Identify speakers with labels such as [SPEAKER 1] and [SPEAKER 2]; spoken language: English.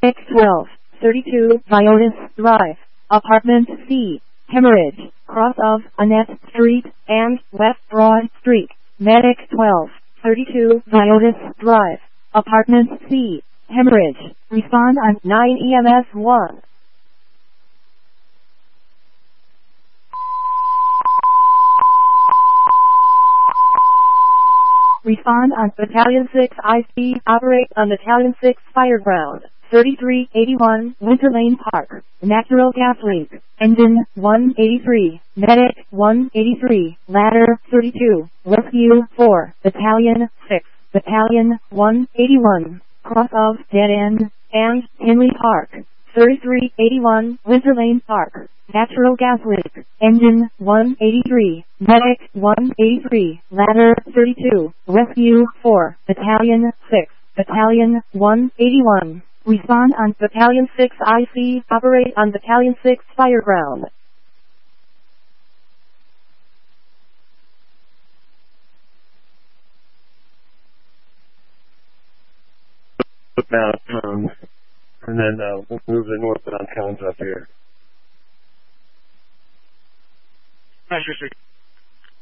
[SPEAKER 1] Medic 1232 Viotis Drive, Apartment C, Hemorrhage, cross of Annette Street and West Broad Street. Medic 1232 Viotis Drive, Apartment C, Hemorrhage. Respond on 9 EMS 1. Respond on Battalion 6 IC. Operate on Battalion 6 Fireground. 3381 Winter Lane Park. Natural gas leak. Engine 183. Medic 183. Ladder 32. Rescue 4. Battalion 6. Battalion 181. Cross of Dead End and Henley Park. 3381 Winter Lane Park. Natural gas leak. Engine 183. Medic 183. Ladder 32. Rescue 4. Battalion 6. Battalion 181. Respond on Battalion 6 IC. Operate on Battalion 6 Fireground.
[SPEAKER 2] Now, and then we'll move the northbound towns up here.
[SPEAKER 3] Nice,